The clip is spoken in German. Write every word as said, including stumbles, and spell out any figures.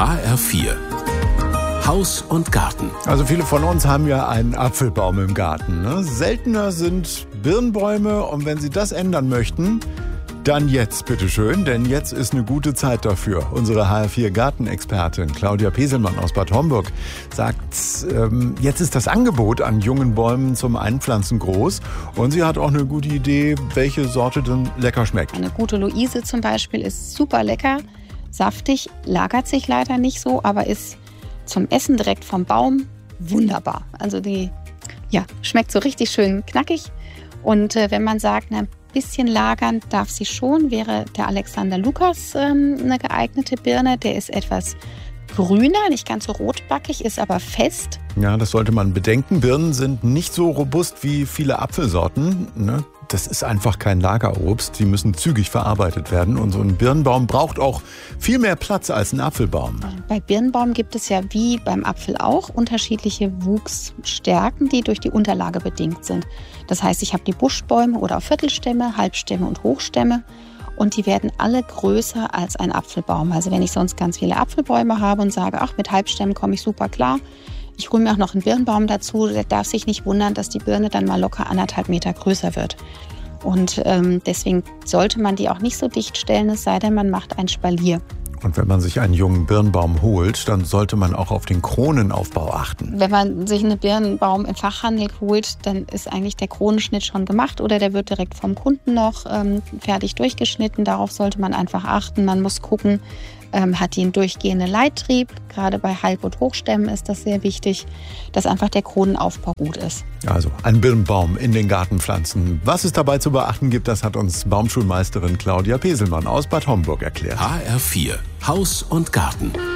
H R vier Haus und Garten. Also viele von uns haben ja einen Apfelbaum im Garten. Ne? Seltener sind Birnbäume und wenn Sie das ändern möchten, dann jetzt bitteschön, denn jetzt ist eine gute Zeit dafür. Unsere H R vier Gartenexpertin Claudia Peselmann aus Bad Homburg sagt, ähm, jetzt ist das Angebot an jungen Bäumen zum Einpflanzen groß und sie hat auch eine gute Idee, welche Sorte denn lecker schmeckt. Eine gute Luise zum Beispiel ist super lecker, saftig, lagert sich leider nicht so, aber ist zum Essen direkt vom Baum wunderbar. Also die ja, schmeckt so richtig schön knackig und äh, wenn man sagt, na, bisschen lagern darf sie schon, wäre der Alexander Lukas ähm, eine geeignete Birne. Der ist etwas grüner, nicht ganz so rotbackig, ist aber fest. Ja, das sollte man bedenken. Birnen sind nicht so robust wie viele Apfelsorten. Ne? Das ist einfach kein Lagerobst. Die müssen zügig verarbeitet werden. Und so ein Birnbaum braucht auch viel mehr Platz als ein Apfelbaum. Bei Birnbaum gibt es ja wie beim Apfel auch unterschiedliche Wuchsstärken, die durch die Unterlage bedingt sind. Das heißt, ich habe die Buschbäume oder auch Viertelstämme, Halbstämme und Hochstämme. Und die werden alle größer als ein Apfelbaum. Also wenn ich sonst ganz viele Apfelbäume habe und sage, ach, mit Halbstämmen komme ich super klar. Ich hole mir auch noch einen Birnbaum dazu. Der darf sich nicht wundern, dass die Birne dann mal locker anderthalb Meter größer wird. Und ähm, deswegen sollte man die auch nicht so dicht stellen, es sei denn, man macht ein Spalier. Und wenn man sich einen jungen Birnbaum holt, dann sollte man auch auf den Kronenaufbau achten. Wenn man sich einen Birnbaum im Fachhandel holt, dann ist eigentlich der Kronenschnitt schon gemacht oder der wird direkt vom Kunden noch ähm, fertig durchgeschnitten. Darauf sollte man einfach achten. Man muss gucken, ähm, hat die einen durchgehenden Leittrieb. Gerade bei Halb- und Hochstämmen ist das sehr wichtig, dass einfach der Kronenaufbau gut ist. Also ein Birnbaum in den Garten pflanzen. Was es dabei zu beachten gibt, das hat uns Baumschulmeisterin Claudia Peselmann aus Bad Homburg erklärt. H R vier Haus und Garten.